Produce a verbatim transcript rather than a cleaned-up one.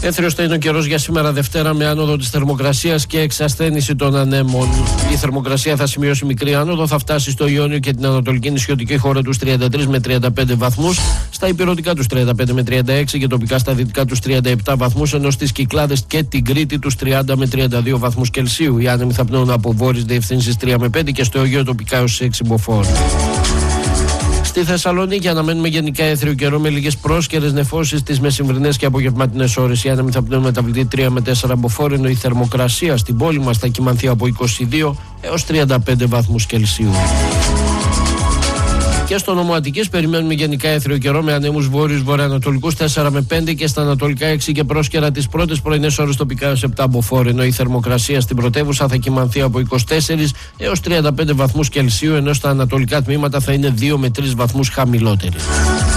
Έθριος θα είναι ο καιρός για σήμερα Δευτέρα με άνοδο της θερμοκρασίας και εξασθένηση των ανέμων. Η θερμοκρασία θα σημειώσει μικρή άνοδο, θα φτάσει στο Ιόνιο και την ανατολική νησιωτική χώρα τους τριάντα τρεις με τριάντα πέντε βαθμούς, στα υπηρετικά τους τριάντα πέντε με τριάντα έξι και τοπικά στα δυτικά τους τριάντα επτά βαθμούς, ενώ στις Κυκλάδες και την Κρήτη τους τριάντα με τριάντα δύο βαθμούς Κελσίου. Οι άνεμοι θα πνέουν από βόρειες διευθύνσεις τρία με πέντε και στο Αιγαίο τοπικά έως έξι μποφόρ. Στη Θεσσαλονίκη αναμένουμε γενικά έθριο καιρό με λίγες πρόσκαιρες νεφώσεις τις μεσημβρινές και απογευματινές ώρες. Οι άνεμοι θα πνέουν μεταβλητή τρία με τέσσερα μποφόρ, ενώ η θερμοκρασία στην πόλη μας θα κυμανθεί από είκοσι δύο έως τριάντα πέντε βαθμούς Κελσίου. Και στο νομό Αττικής περιμένουμε γενικά έθριο καιρό με ανέμους βόρειους βορειοανατολικούς τέσσερα με πέντε και στα ανατολικά έξι και πρόσκαιρα τις πρώτες πρωινές ώρες τοπικά έως επτά μποφόρ, ενώ η θερμοκρασία στην πρωτεύουσα θα κυμανθεί από είκοσι τέσσερα έως τριάντα πέντε βαθμούς Κελσίου, ενώ στα ανατολικά τμήματα θα είναι δύο με τρεις βαθμούς χαμηλότερη.